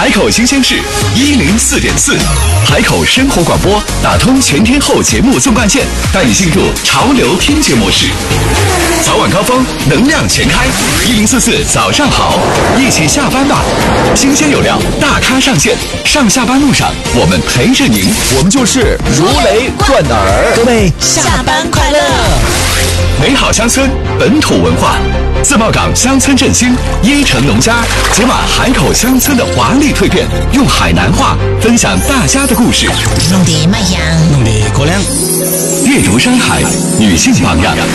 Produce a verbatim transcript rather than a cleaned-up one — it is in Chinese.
海口新鲜事一零四点四，海口生活广播打通全天候节目纵贯线，带你进入潮流听觉模式。早晚高峰，能量全开，一零四四早上好，一起下班吧。新鲜有料，大咖上线，上下班路上我们陪着您， 我们就是如雷贯耳。 各位下班快乐！ 美好乡村，本土文化。自贸港乡村振兴，椰城农家解码海口乡村的华丽蜕变，用海南话分享大家的故事。 弄得卖香， 弄得过量。 阅读山海，女性榜样。